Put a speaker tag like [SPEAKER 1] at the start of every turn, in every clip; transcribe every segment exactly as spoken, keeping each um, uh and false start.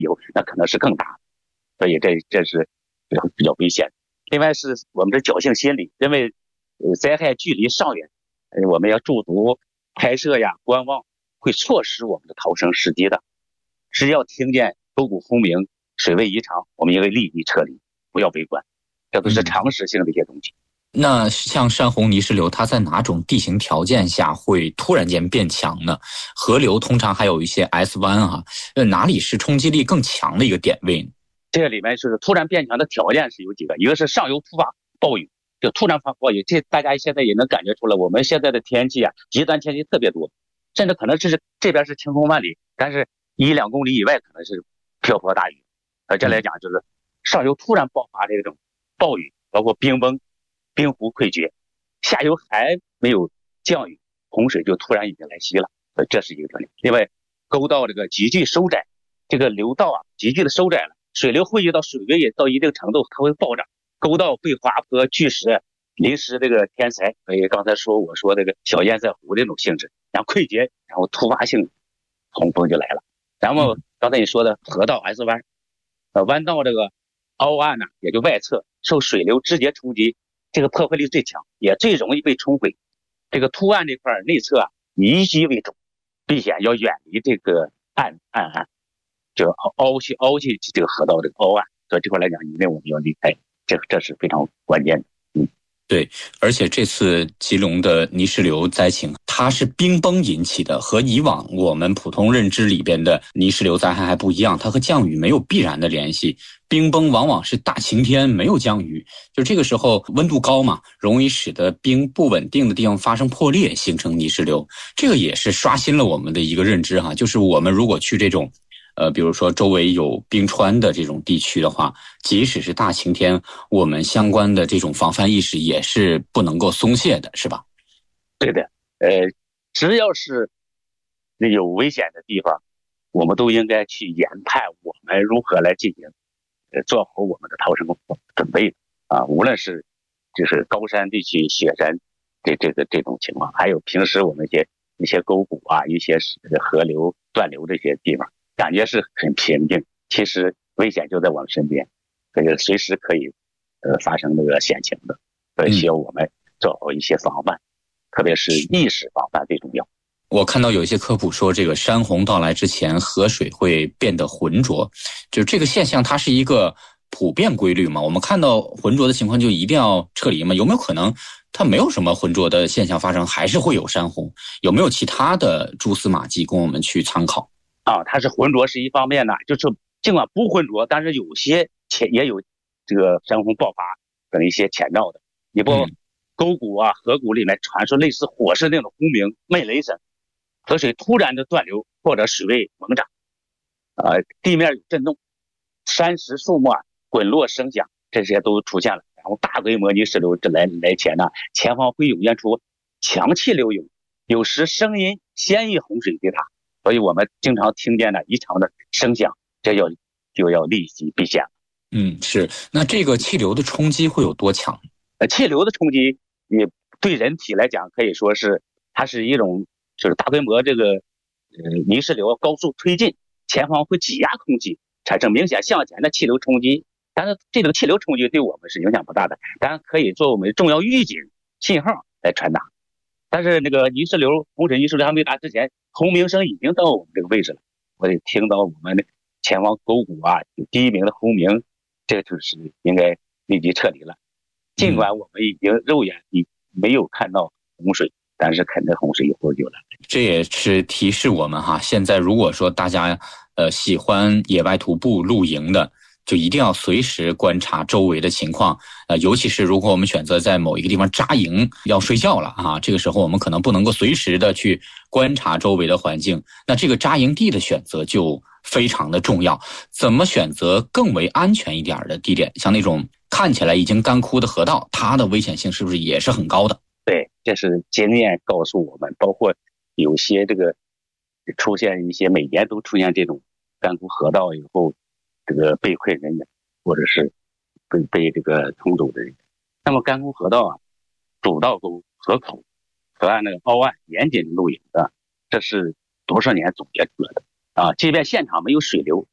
[SPEAKER 1] 以后，那可能是更大，所以这这是比较比较危险。另外是我们的侥幸心理，认为呃灾害距离尚远，呃我们要驻足拍摄呀、观望，会错失我们的逃生时机的。只要听见沟谷轰鸣、水位异常，我们应该立即撤离，不要围观，这都是常识性的一些东西。
[SPEAKER 2] 嗯、那像山洪泥石流，它在哪种地形条件下会突然间变强呢？河流通常还有一些 S 湾啊，呃，哪里是冲击力更强的一个点位呢？
[SPEAKER 1] 这里面是突然变强的条件是有几个，一个是上游突发暴雨，就突然发暴雨，这大家现在也能感觉出来，我们现在的天气啊，极端天气特别多，甚至可能这是这边是晴空万里，但是一两公里以外可能是瓢泼大雨。呃，这来讲就是上游突然爆发这种暴雨，包括冰崩、冰湖溃决，下游还没有降雨，洪水就突然已经来袭了，呃，这是一个特点。另外，沟道这个急剧收窄，这个流道啊急剧的收窄了。水流汇集到水位到一定程度，它会暴涨，沟道被滑坡、巨石、临时这个天灾，所以刚才说我说这个小堰塞湖这种性质，然后溃决，然后突发性洪峰就来了。然后刚才你说的河道 S 弯，呃，弯道这个凹岸呢、啊，也就外侧受水流直接冲击，这个破坏力最强，也最容易被冲毁。这个凸岸这块内侧啊，以淤为主，避险要远离这个岸岸岸。就凹去凹去这个河道这个凹岸，所以这块来讲，一定我们要离开，这这是非常关键的。嗯，
[SPEAKER 2] 对，而且这次吉隆的泥石流灾情，它是冰崩引起的，和以往我们普通认知里边的泥石流灾害还不一样，它和降雨没有必然的联系。冰崩往往是大晴天没有降雨，就这个时候温度高嘛，容易使得冰不稳定的地方发生破裂，形成泥石流。这个也是刷新了我们的一个认知哈，就是我们如果去这种呃，比如说周围有冰川的这种地区的话，即使是大晴天，我们相关的这种防范意识也是不能够松懈的，是吧？
[SPEAKER 1] 对的，呃，只要是有危险的地方，我们都应该去研判我们如何来进行，呃，做好我们的逃生准备啊。无论是就是高山地区雪山这这个这种情况，还有平时我们一些一些沟谷啊，一些河流断流这些地方。感觉是很平静，其实危险就在我们身边，这个随时可以呃发生这个险情的，所以需要我们做好一些防范，嗯、特别是意识防范最重要。
[SPEAKER 2] 我看到有一些科普说，这个山洪到来之前，河水会变得浑浊，就这个现象，它是一个普遍规律嘛？我们看到浑浊的情况就一定要撤离吗？有没有可能它没有什么浑浊的现象发生，还是会有山洪？有没有其他的蛛丝马迹供我们去参考？
[SPEAKER 1] 啊，它是浑浊是一方面呢，就是尽管不浑浊，但是有些前也有这个山洪爆发等一些前兆的。你包括沟谷啊、河谷里面传出类似火势那种轰鸣、闷雷声，河水突然的断流或者水位猛涨，呃，地面有震动，山石树木啊滚落声响，这些都出现了。然后大规模泥石流这来来前呢，前方会涌现出强气流涌，有时声音先于洪水对它。所以我们经常听见的异常的声响，这要就要立即避险。
[SPEAKER 2] 嗯，是。那这个气流的冲击会有多强？
[SPEAKER 1] 呃，气流的冲击也对人体来讲，可以说是它是一种就是大规模这个呃泥石流高速推进，前方会挤压空气，产生明显向前的气流冲击。但是这个气流冲击对我们是影响不大的，当然可以做我们重要预警信号来传达。但是那个泥石流洪水泥石流还没达之前，轰鸣声已经到我们这个位置了，我得听到我们前方沟谷啊有第一鸣的轰鸣，这就是应该立即撤离了。尽管我们已经肉眼没有看到洪水，但是肯定洪水以后就来。
[SPEAKER 2] 这也是提示我们哈，现在如果说大家呃喜欢野外徒步露营的，就一定要随时观察周围的情况，呃，尤其是如果我们选择在某一个地方扎营要睡觉了啊，这个时候我们可能不能够随时的去观察周围的环境，那这个扎营地的选择就非常的重要。怎么选择更为安全一点的地点？像那种看起来已经干枯的河道，它的危险性是不是也是很高的？
[SPEAKER 1] 对，这是经验告诉我们，包括有些这个出现一些每年都出现这种干枯河道以后。这个被困人员，或者是被被这个冲走的人员。那么干枯河道啊，主道沟、河口、河岸那个凹岸严禁露营的，这是多少年总结出来的啊。即便现场没有水流，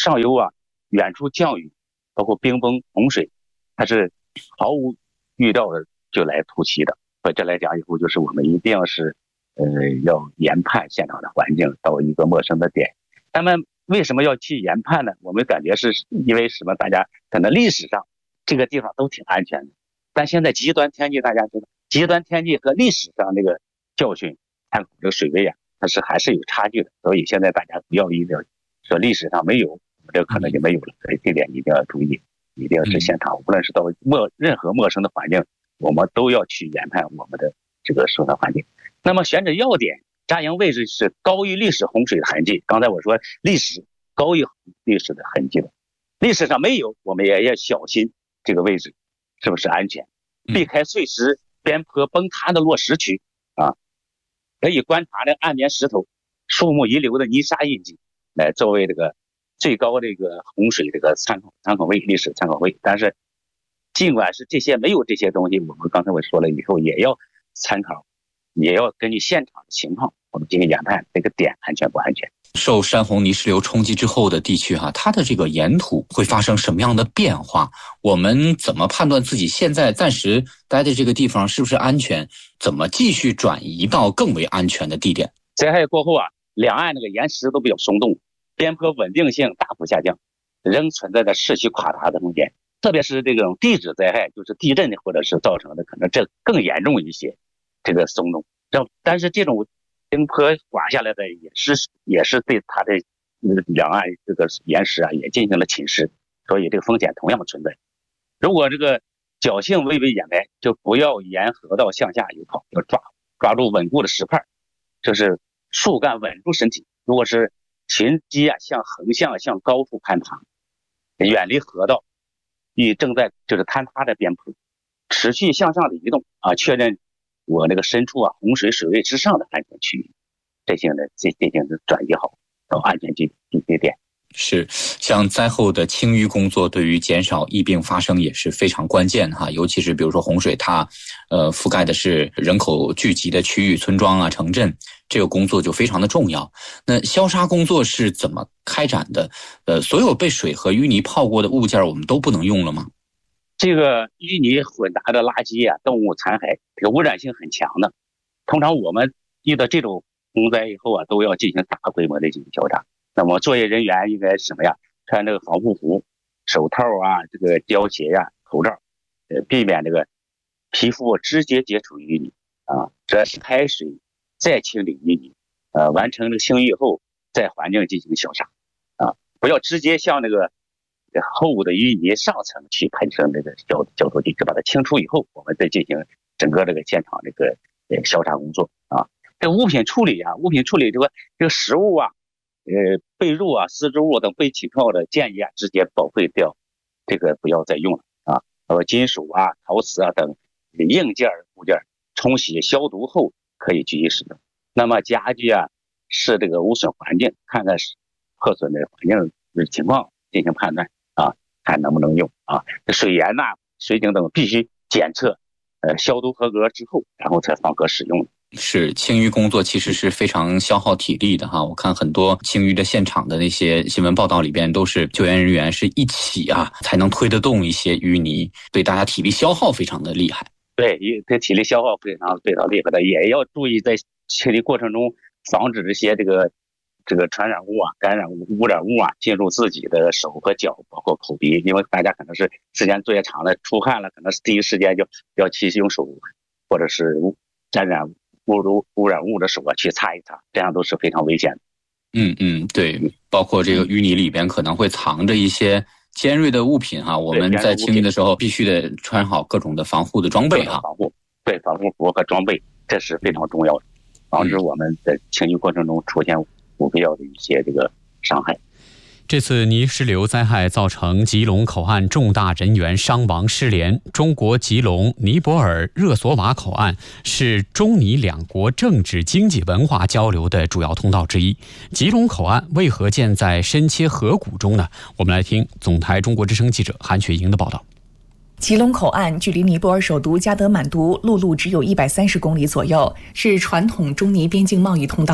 [SPEAKER 1] 上游啊远处降雨，包括冰崩洪水，它是毫无预料的就来突袭的。所以这来讲以后，就是我们一定要是呃要研判现场的环境，到一个陌生的点。那么为什么要去研判呢？我们感觉是因为什么？大家可能历史上这个地方都挺安全的，但现在极端天气，大家知道，极端天气和历史上那个教训，看这个水位啊，它是还是有差距的。所以现在大家不要一定要说历史上没有，这可能就没有了。所以这点一定要注意，一定要是现场，无论是到陌任何陌生的环境，我们都要去研判我们的这个生存环境。那么选址要点，扎营位置是高于历史洪水的痕迹。刚才我说历史高于历史的痕迹的，历史上没有，我们也要小心这个位置是不是安全，避开碎石、边坡、崩塌的落石区啊，可以观察的岸边石头、树木遗留的泥沙印记，来作为这个最高这个洪水这个参考参考位、历史参考位。但是尽管是这些没有这些东西，我们刚才我说了以后，也要参考，也要根据现场的情况，我们进行研判这个点安全不安全。
[SPEAKER 2] 受山洪泥石流冲击之后的地区哈，它的这个沿途会发生什么样的变化？我们怎么判断自己现在暂时待的这个地方是不是安全？怎么继续转移到更为安全的地点？
[SPEAKER 1] 灾害过后啊，两岸那个岩石都比较松动，边坡稳定性大幅下降，仍存在着市区垮塌的风险。特别是这种地质灾害，就是地震的或者是造成的，可能这更严重一些。这个松动，但是这种冰坡滑下来的也是也是对它的两岸这个岩石啊也进行了侵蚀，所以这个风险同样存在。如果这个侥幸微微掩埋，就不要沿河道向下游跑，要抓抓住稳固的石块，这是树干稳住身体。如果是群基啊向横向向高处攀爬，远离河道，与正在就是坍塌的边坡，持续向上的移动啊，确认我那个深处啊洪水水位之上的安全区域，这些呢进进行转移好到安全地地点。
[SPEAKER 2] 是，像灾后的清淤工作对于减少疫病发生也是非常关键哈，尤其是比如说洪水它呃覆盖的是人口聚集的区域、村庄啊、城镇，这个工作就非常的重要。那消杀工作是怎么开展的？呃，所有被水和淤泥泡过的物件我们都不能用了吗？
[SPEAKER 1] 这个淤泥混杂的垃圾啊、动物残骸，这个污染性很强的。通常我们遇到这种洪灾以后啊，都要进行大规模的进行消杀。那么作业人员应该什么呀？穿这个防护服、手套啊、这个胶鞋呀、啊、口罩，呃，避免这个皮肤直接接触淤泥啊。这开水再清理淤泥，呃，完成这个清淤以后，在环境进行消杀啊，不要直接向那个厚的淤泥上层去喷射这个消消毒剂，就把它清除以后，我们再进行整个这个现场这个呃消杀工作啊。这个物品处理啊，物品处理这个这个食物啊。呃，被褥啊、丝织物等被起泡的，建议啊直接报废掉，这个不要再用了啊。呃，金属啊、陶瓷啊等硬件物件，冲洗消毒后可以继续使用。那么家具啊，是这个无损环境，看看破损的环境的情况进行判断啊，看能不能用啊。水源呐、啊、水井等必须检测，呃，消毒合格之后，然后才放可使用。
[SPEAKER 2] 是，清淤工作其实是非常消耗体力的哈。我看很多清淤的现场的那些新闻报道里边，都是救援人员是一起啊才能推得动一些淤泥，对大家体力消耗非常的厉害。
[SPEAKER 1] 对，这体力消耗非常非常厉害的，也要注意在清理过程中防止这些这个这个传染物啊、感染物、污染物啊进入自己的手和脚，包括口鼻，因为大家可能是时间作业长了，出汗了，可能是第一时间就要去用手或者是沾染污污污染物的手啊去擦一擦，这样都是非常危险的。
[SPEAKER 2] 嗯嗯，对，包括这个淤泥里边可能会藏着一些尖锐的物品哈，我们在清理的时候必须得穿好各种的防护的装备哈。
[SPEAKER 1] 防护，对，防护服和装备这是非常重要的，防止我们在清理过程中出现不必要的一些这个伤害。
[SPEAKER 3] 这次泥石流灾害造成吉隆口岸重大人员伤亡失联。中国吉隆、尼泊尔、热索瓦口岸是中尼两国政治、经济、文化交流的主要通道之一。吉隆口岸为何建在深切河谷中呢？我们来听总台中国之声记者韩雪莹的报道。
[SPEAKER 4] 吉隆口岸距离尼泊尔首都加德满都陆路只有一百三十公里左右，是传统中尼边境贸易通道。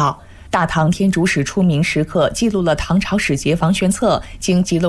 [SPEAKER 4] 大唐天竺史出名石刻记录了唐朝使节房玄策经吉隆